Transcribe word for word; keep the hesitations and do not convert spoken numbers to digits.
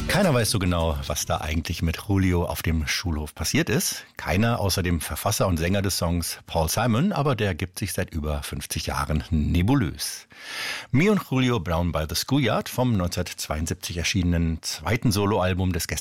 Keiner weiß so genau, was da eigentlich mit Julio auf dem Schulhof passiert ist. Keiner außer dem Verfasser und Sänger des Songs Paul Simon, aber der gibt sich seit über fünfzig Jahren nebulös. Me und Julio Brown by the Schoolyard vom neunzehnhundertzweiundsiebzig erschienenen zweiten Soloalbum des